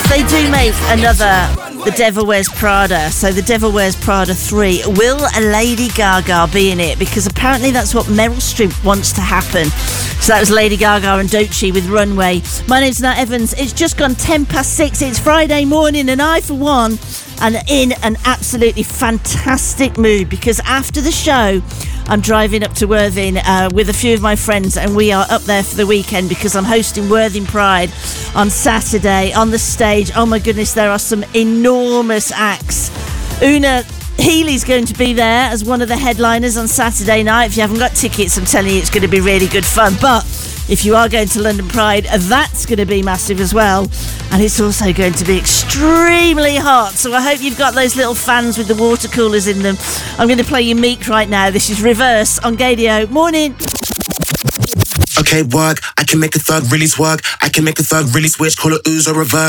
they do make another The Devil Wears Prada. So The Devil Wears Prada 3. Will Lady Gaga be in it? Because apparently that's what Meryl Streep wants to happen. So that was Lady Gaga and Doechii with Runway. My name's Nat Evans. It's just gone 6:10. It's Friday morning, and I, for one, am in an absolutely fantastic mood because after the show, I'm driving up to Worthing with a few of my friends, and we are up there for the weekend because I'm hosting Worthing Pride on Saturday on the stage. Oh my goodness, there are some enormous acts. Una Healy's going to be there as one of the headliners on Saturday night. If you haven't got tickets, I'm telling you, it's going to be really good fun. But if you are going to London Pride, that's going to be massive as well. And it's also going to be extremely hot. So I hope you've got those little fans with the water coolers in them. I'm going to play you Meek right now. This is Reverse on Gadio. Morning. Okay, work. I can make a thug really work. I can make a thug really switch. Call it ooze or reverse.